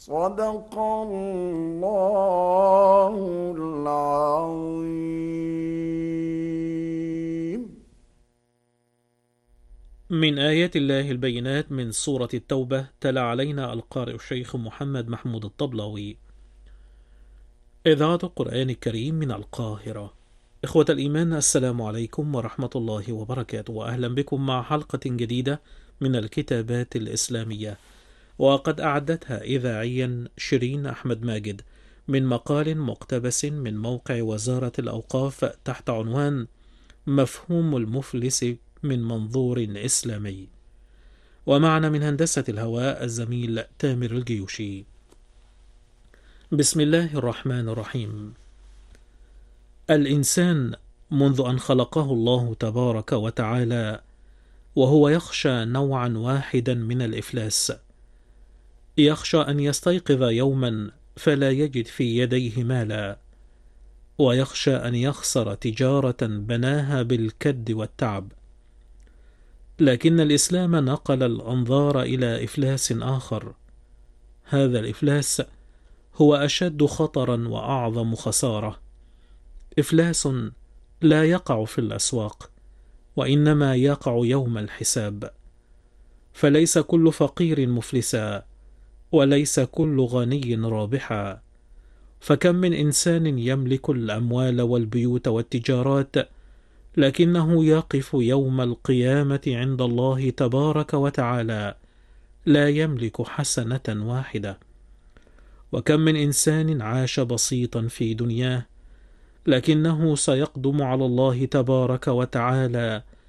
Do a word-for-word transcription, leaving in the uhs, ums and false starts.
صدق الله العظيم. من آيات الله البينات من سورة التوبة، تلا علينا القارئ الشيخ محمد محمود الطبلاوي. إذاعة القرآن الكريم من القاهرة. إخوة الإيمان، السلام عليكم ورحمة الله وبركاته، وأهلا بكم مع حلقة جديدة من الكتابات الإسلامية، وقد أعدتها إذاعيا شيرين أحمد ماجد من مقال مقتبس من موقع وزارة الأوقاف تحت عنوان مفهوم المفلس من منظور إسلامي. ومعنا من هندسة الهواء الزميل تامر الجيوشي. بسم الله الرحمن الرحيم. الإنسان منذ أن خلقه الله تبارك وتعالى وهو يخشى نوعا واحدا من الإفلاس، يخشى أن يستيقظ يوما فلا يجد في يديه مالا، ويخشى أن يخسر تجارة بناها بالكد والتعب. لكن الإسلام نقل الأنظار إلى إفلاس آخر. هذا الإفلاس هو أشد خطرا وأعظم خسارة. إفلاس لا يقع في الأسواق، وإنما يقع يوم الحساب. فليس كل فقير مفلسا، وليس كل غني رابحا. فكم من إنسان يملك الأموال والبيوت والتجارات، لكنه يقف يوم القيامة عند الله تبارك وتعالى لا يملك حسنة واحدة. وكم من إنسان عاش بسيطا في دنياه، لكنه سيقدم على الله تبارك وتعالى